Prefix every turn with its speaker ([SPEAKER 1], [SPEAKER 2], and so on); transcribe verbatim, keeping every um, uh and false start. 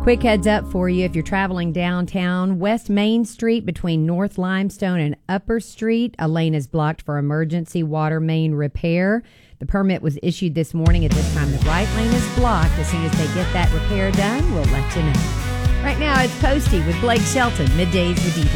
[SPEAKER 1] Quick heads up for you if you're traveling downtown. West Main Street between North Limestone and Upper Street, a lane is blocked for emergency water main repair. The permit was issued this morning. At this time, the right lane is blocked. As soon as they get that repair done, we'll let you know. Right now, it's Posty with Blake Shelton, Middays with Deidre.